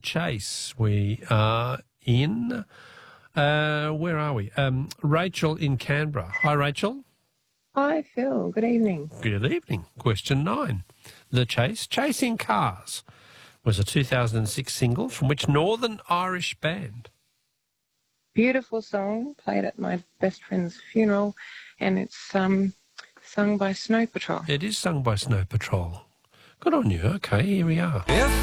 Chase. We are in... where are we? Rachel in Canberra. Hi, Rachel. Hi, Phil. Good evening. Good evening. Question 9. The Chase, Chasing Cars, was a 2006 single from which Northern Irish band? Beautiful song, played at my best friend's funeral, and it's sung by Snow Patrol. It is sung by Snow Patrol. Good on you. Okay, here we are. If